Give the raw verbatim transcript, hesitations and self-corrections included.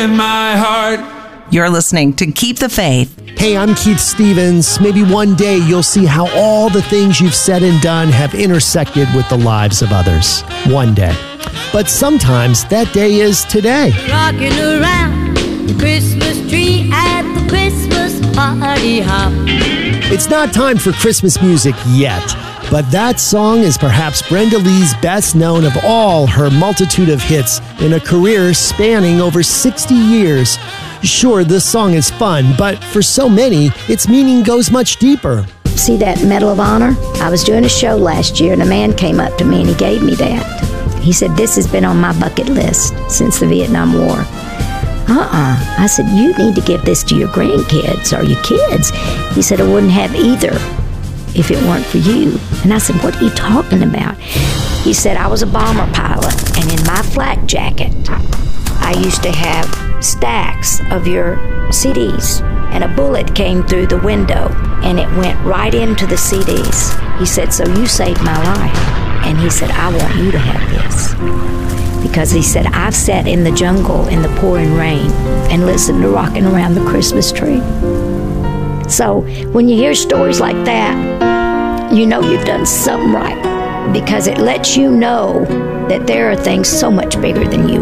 in my heart. You're listening to Keep the Faith. Hey, I'm Keith Stevens. Maybe one day you'll see how all the things you've said and done have intersected with the lives of others. One day. But sometimes that day is today. Rocking around the Christmas tree at the Christmas party hop. It's not time for Christmas music yet, but that song is perhaps Brenda Lee's best known of all her multitude of hits in a career spanning over sixty years. Sure, this song is fun, but for so many, its meaning goes much deeper. See that Medal of Honor? I was doing a show last year and a man came up to me and he gave me that. He said, this has been on my bucket list since the Vietnam War. Uh-uh. I said, you need to give this to your grandkids or your kids. He said, I wouldn't have either if it weren't for you. And I said, what are you talking about? He said, I was a bomber pilot, and in my flak jacket, I used to have stacks of your C Ds, and a bullet came through the window, and it went right into the C Ds. He said, so you saved my life. And he said, I want you to have this. Because he said, I've sat in the jungle in the pouring rain and listened to Rocking Around the Christmas Tree. So when you hear stories like that, you know you've done something right, because it lets you know that there are things so much bigger than you